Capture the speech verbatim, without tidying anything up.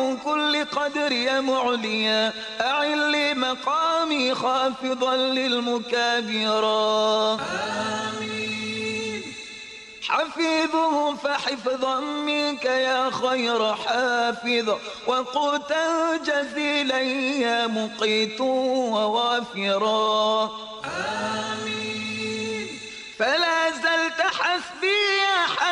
كل قدر يا معليا أعل لي مقامي خافضا للمكابرا. آمين. حفيظه فحفظا منك يا خير حافظ وقوتا جزيلا يا مقيت ووافرا. آمين.